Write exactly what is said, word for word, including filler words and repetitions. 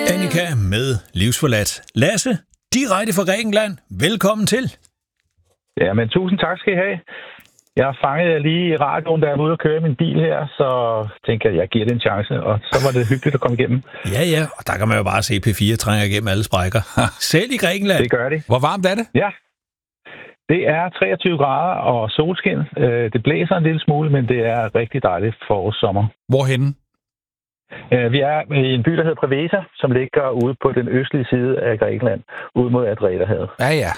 Annika med Livsforladt. Lasse, direkte fra Grækenland. Velkommen til. Ja, men tusind tak skal I have. Jeg fangede jer lige i radioen, da jeg var ude og køre min bil her, så tænker jeg, jeg giver det en chance, og så var det hyggeligt at komme igennem. Ja, ja, og der kan man jo bare se P fire trænger igennem alle sprækker. Selv i Grækenland. Det gør de. Hvor varmt er det? Ja, det er treogtyve grader og solskin. Det blæser en lille smule, men det er rigtig dejligt forårssommer. Hvorhenne? Vi er i en by, der hedder Preveza, som ligger ude på den østlige side af Grækenland, ud mod Adriaterhavet. Ja, ja.